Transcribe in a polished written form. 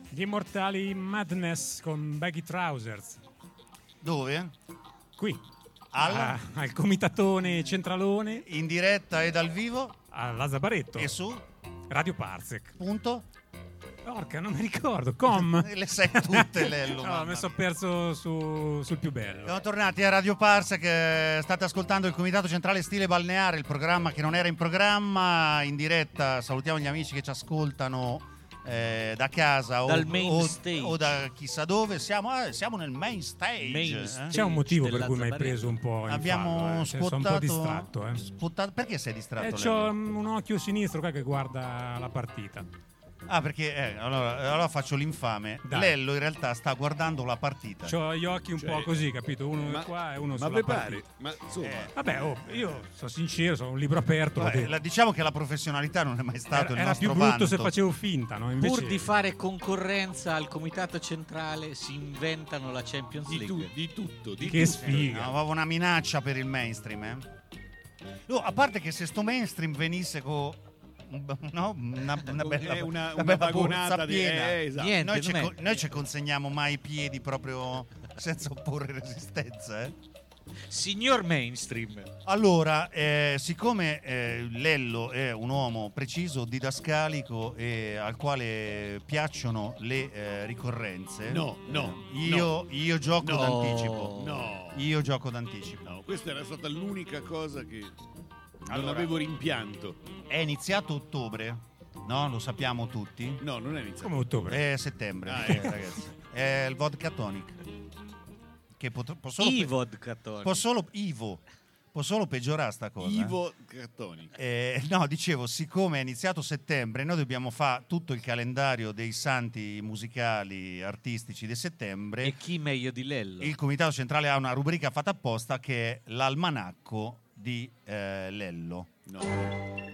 Gli Immortali Madness con Baggy Trousers. Dove? Qui. Al Comitatone Centralone. In diretta e dal vivo? Alla Zabaretto. E su? Radio Parsec. Punto? Porca, non mi ricordo. Com. Le sai tutte, Lello. No, mi sono perso sul più bello. Siamo tornati a Radio Parsec, state ascoltando il Comitato Centrale Stile Balneare, il programma che non era in programma, in diretta. Salutiamo gli amici che ci ascoltano da casa dal main stage o da chissà dove. Siamo nel main stage. C'è un motivo per cui mi hai Zabaretto. preso un po' in Abbiamo fallo, sono un po' distratto. Perché sei distratto? C'ho Lello? un occhio sinistro qua che guarda la partita. Perché allora faccio l'infame. Dai. Lello in realtà sta guardando la partita. C'ho gli occhi un po' così, capito? Uno qua e uno sulla vi partita. pare? Ma insomma, Vabbè, io sono sincero, sono un libro aperto. Diciamo che la professionalità non è mai stato il era nostro più brutto vanto. se facevo finta, no? Invece... Pur di fare concorrenza al comitato centrale si inventano la Champions League. di tutto. Che sfiga. No, aveva una minaccia per il mainstream, No, a parte che se sto mainstream venisse con una bella una bella vagonata borsa di piena. esatto. Niente, Noi ci consegniamo mai i piedi proprio senza opporre resistenza, Signor Mainstream. Allora, siccome Lello è un uomo preciso, didascalico e al quale piacciono le ricorrenze, io gioco d'anticipo. No. Io gioco d'anticipo. No, questa era stata l'unica cosa che non Allora, avevo rimpianto. è iniziato ottobre, no? Lo sappiamo tutti. No, non è iniziato. Come ottobre. È settembre, ecco. ragazzi. È il vodka tonic. Che può solo Vodka tonic. può solo peggiorare sta cosa. Ivo Cattonic. No, dicevo, siccome è iniziato settembre, noi dobbiamo fare tutto il calendario dei santi musicali artistici di settembre. E chi meglio di Lello? Il Comitato Centrale ha una rubrica fatta apposta che è l'almanacco di Lello. No.